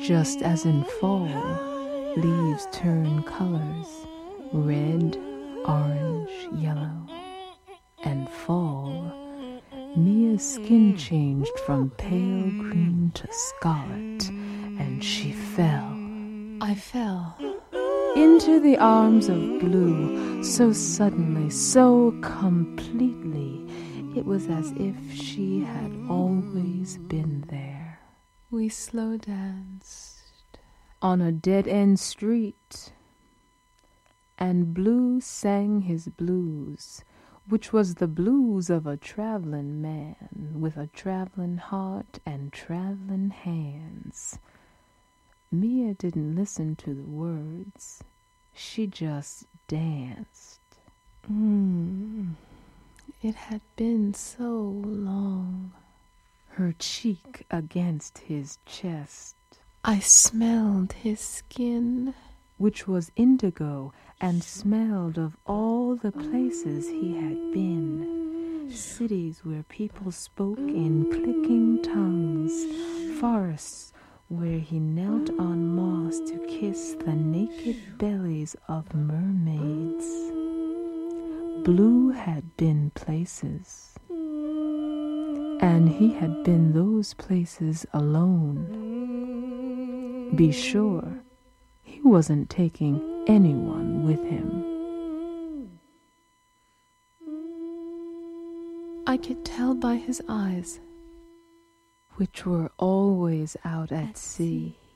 Just as in fall, leaves turn colors, red, orange, yellow, and fall, Mia's skin changed from pale green to scarlet, and she fell. I fell into the arms of Blue so suddenly, so completely. It was as if she had always been there. We slow danced on a dead-end street, and Blue sang his blues, which was the blues of a traveling man with a traveling heart and traveling hands. Mia didn't listen to the words. She just danced. It had been so long. Her cheek against his chest. I smelled his skin, which was indigo, and smelled of all the places he had been. Cities where people spoke in clicking tongues. Forests where he knelt on moss to kiss the naked bellies of mermaids. Blue had been places, and he had been those places alone. Be sure, he wasn't taking anyone with him. I could tell by his eyes, which were always out at sea,